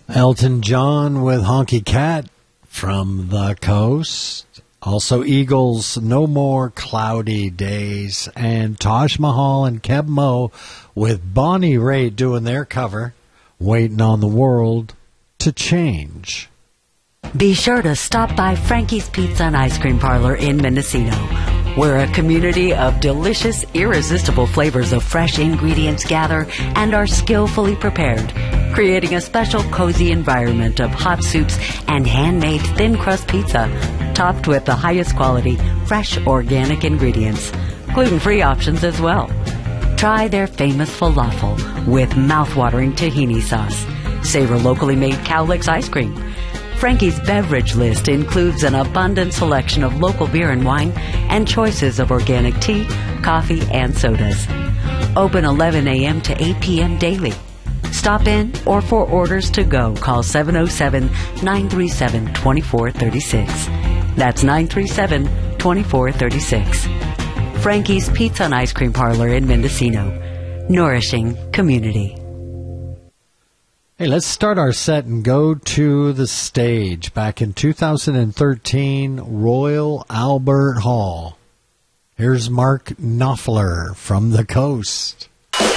Elton John with Honky Cat from the coast. Also Eagles, No More Cloudy Days. And Taj Mahal and Keb Mo with Bonnie Raitt doing their cover, Waiting on the World to Change. Be sure to stop by Frankie's Pizza and Ice Cream Parlor in Mendocino. We're a community of delicious, irresistible flavors of fresh ingredients gather and are skillfully prepared, creating a special cozy environment of hot soups and handmade thin crust pizza, topped with the highest quality, fresh organic ingredients. Gluten-free options as well. Try their famous falafel with mouth-watering tahini sauce. Savor locally made Cowlicks ice cream. Frankie's beverage list includes an abundant selection of local beer and wine and choices of organic tea, coffee, and sodas. Open 11 a.m. to 8 p.m. daily. Stop in or for orders to go, call 707-937-2436. That's 937-2436. Frankie's Pizza and Ice Cream Parlor in Mendocino. Nourishing community. Hey, let's start our set and go to the stage. Back in 2013, Royal Albert Hall. Here's Mark Knopfler from the coast.